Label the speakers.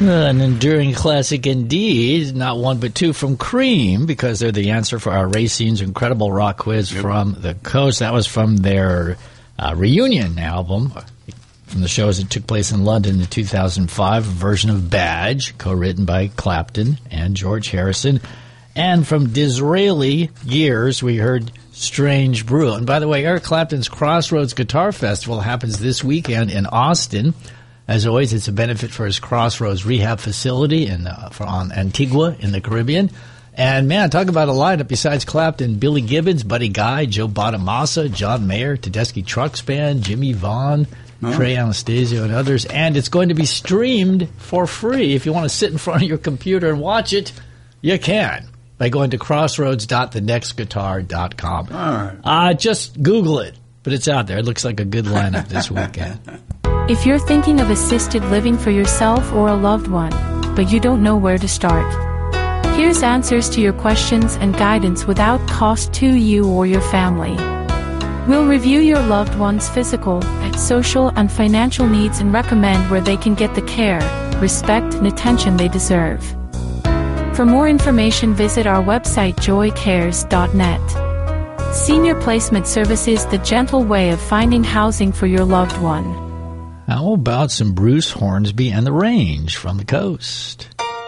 Speaker 1: An enduring classic indeed, not one but two from Cream, because they're the answer for our Racine's incredible rock quiz from the coast. That was from their reunion album, from the shows that took place in London in 2005, a version of Badge, co-written by Clapton and George Harrison. And from Disraeli Years, we heard Strange Brew. And by the way, Eric Clapton's Crossroads Guitar Festival happens this weekend in Austin. As always, it's a benefit for his Crossroads Rehab Facility on Antigua in the Caribbean. And, man, talk about a lineup besides Clapton: Billy Gibbons, Buddy Guy, Joe Bonamassa, John Mayer, Tedeschi Trucks Band, Jimmy Vaughn, Trey Anastasio, and others. And it's going to be streamed for free. If you want to sit in front of your computer and watch it, you can by going to crossroads.thenextguitar.com.
Speaker 2: All right.
Speaker 1: Just Google it, but it's out there. It looks like a good lineup this weekend.
Speaker 3: If you're thinking of assisted living for yourself or a loved one, but you don't know where to start, here's answers to your questions and guidance without cost to you or your family. We'll review your loved one's physical, social, and financial needs and recommend where they can get the care, respect, and attention they deserve. For more information, visit our website joycares.net. Senior Placement Services, the gentle way of finding housing for your loved one.
Speaker 1: How about some Bruce Hornsby and the Range from the coast?